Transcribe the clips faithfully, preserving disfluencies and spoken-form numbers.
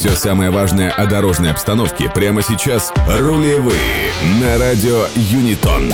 Все самое важное о дорожной обстановке прямо сейчас. Рулевые на радио Юнитон.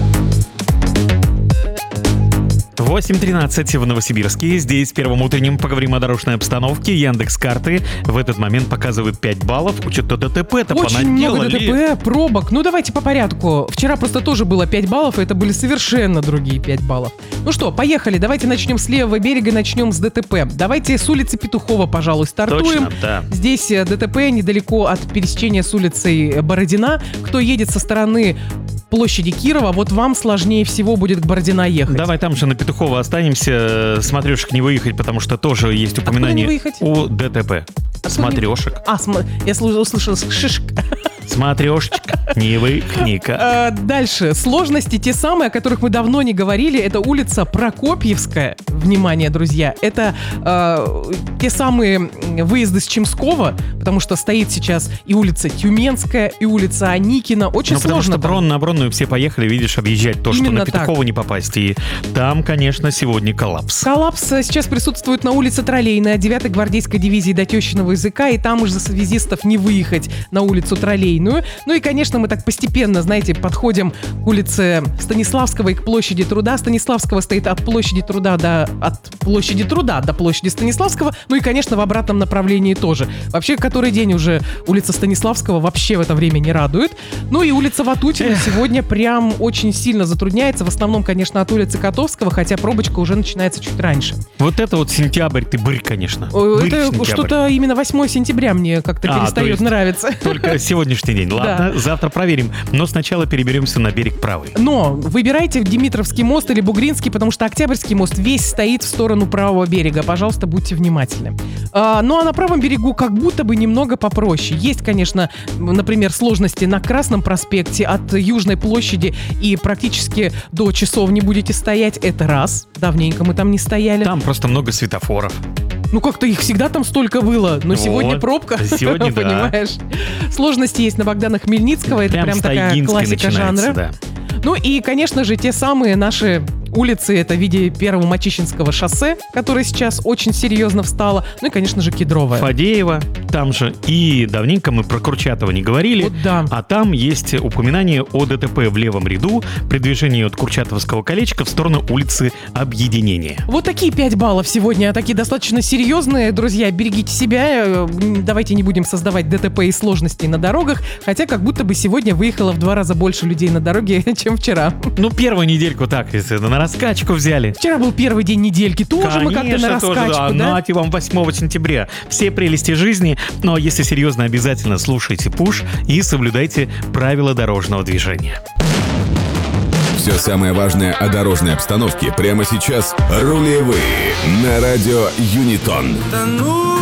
восемь тринадцать в Новосибирске. Здесь первым утренним поговорим о дорожной обстановке. Яндекс.Карты в этот момент показывает пять баллов. Что-то ДТП-то Очень много понаделали. ДТП, пробок. Ну, давайте по порядку. Вчера просто тоже было пять баллов, и это были совершенно другие пять баллов. Ну что, поехали. Давайте начнем с левого берега, начнем с ДТП. Давайте с улицы Петухова, пожалуй, стартуем. Точно, да. Здесь ДТП недалеко от пересечения с улицей Бородина. Кто едет со стороны площади Кирова, вот вам сложнее всего будет к Бородина ехать. Давай там же на Петухова останемся. Смотрешек не выехать, потому что тоже есть упоминание о ДТП. Смотрешек. А, см... я услышал шишк. Смотрешечка, не выехника. Дальше. Сложности те самые, о которых мы давно не говорили. Это улица Прокопьевская. Внимание, друзья. Это э, те самые выезды с Чемского, потому что стоит сейчас и улица Тюменская, и улица Аникина. Очень ну, сложно. Потому что там. Брон на Бронную все поехали, видишь, объезжать то, Именно что на Петухова так. не попасть. И там, конечно, сегодня коллапс. Коллапс сейчас присутствует на улице Троллейной от девятой гвардейской дивизии до Тещиного языка, и там уже за связистов не выехать на улицу Троллейную. Ну и, конечно, мы так постепенно, знаете, подходим к улице Станиславского и к площади Труда. Станиславского стоит от площади Труда до, от площади Труда до площади Станиславского. Ну и, конечно, в обратном направлении тоже. Вообще, который день уже улица Станиславского вообще в это время не радует. Ну и улица Ватутина сегодня прям очень сильно затрудняется. В основном, конечно, от улицы Котовского, хотя пробочка уже начинается чуть раньше. Вот это вот сентябрь, ты брырь, конечно. Ой, Брырь это сентябрь. Что-то именно восьмое сентября мне как-то А, перестает то есть нравиться. Только сегодняшний день. Ладно, Да. завтра проверим. Но сначала переберемся на берег правый. Но выбирайте Димитровский мост или Бугринский, потому что Октябрьский мост весь стоит в сторону правого берега. Пожалуйста, будьте внимательны. А, ну а на правом берегу как будто бы немного попроще. Есть, конечно, например, сложности на Красном проспекте от Южной площади и практически до Часовни будете стоять. Это раз. Давненько мы там не стояли. Там просто много светофоров. Ну, как-то их всегда там столько было, но Вот. сегодня пробка, Сегодня, да. понимаешь. Сложности есть на Богдана Хмельницкого, это Прям прям с такая Тайгинской классика начинается, жанра. да. Ну и, конечно же, те самые наши улицы, это в виде Первого Мачищинского шоссе, которое сейчас очень серьезно встало, ну и, конечно же, Кедровая. Фадеева там же. И давненько мы про Курчатова не говорили. Вот да. А там есть упоминание о ДТП в левом ряду при движении от Курчатовского колечка в сторону улицы Объединения. Вот такие пять баллов сегодня, такие достаточно серьезные. Друзья, берегите себя, давайте не будем создавать ДТП и сложностей на дорогах, хотя как будто бы сегодня выехало в два раза больше людей на дороге, чем вчера. Ну, первую недельку так, если на раскачку взяли. Вчера был первый день недельки, тоже мы как-то на Конечно, раскачку, тоже, да. да? Нате вам восьмого сентября. Все прелести жизни. Но если серьезно, обязательно слушайте пуш и соблюдайте правила дорожного движения. Все самое важное о дорожной обстановке прямо сейчас. Рулевые на радио Юнитон. Да ну